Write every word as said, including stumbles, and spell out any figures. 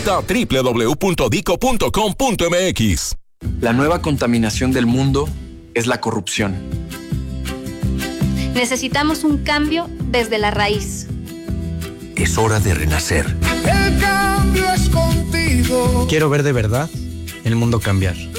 Visita doble u doble u doble u punto dico punto com punto m x. La nueva contaminación del mundo es la corrupción. Necesitamos un cambio desde la raíz. Es hora de renacer. El cambio es contigo. Quiero ver de verdad el mundo cambiar.